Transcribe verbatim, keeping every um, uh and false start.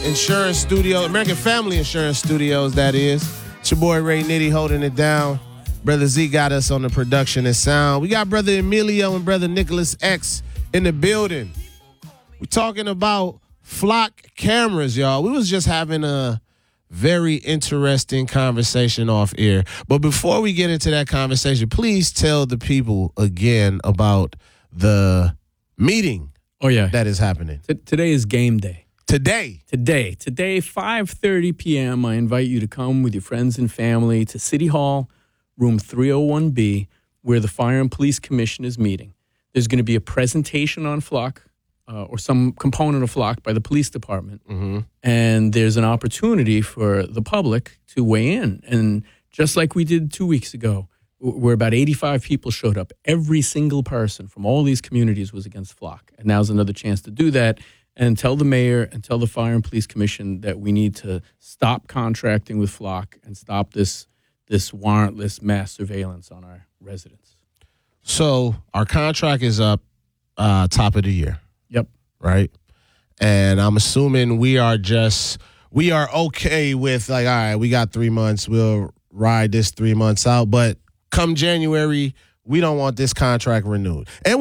Insurance Studio, American Family Insurance Studios, that is. It's your boy Ray Nitty holding it down. Brother Z got us on the production and sound. We got Brother Emilio and Brother Nicholas X in the building. We're talking about flock cameras, y'all. We was just having a very interesting conversation off air. But before we get into that conversation, please tell the people again about the meeting oh, yeah. that is happening. T- today is game day. Today? Today. Today, five thirty p.m., I invite you to come with your friends and family to City Hall, room three oh one B, where the Fire and Police Commission is meeting. There's going to be a presentation on flock uh, or some component of flock by the police department. Mm-hmm. And there's an opportunity for the public to weigh in. And just like we did two weeks ago, where about eighty-five people showed up, every single person from all these communities was against flock. And now's another chance to do that and tell the mayor and tell the Fire and Police Commission that we need to stop contracting with flock and stop this this warrantless mass surveillance on our residents. So our contract is up uh, top of the year. Yep. Right? And I'm assuming we are just, we are okay with like, all right, we got three months. We'll ride this three months out. But come January, we don't want this contract renewed. And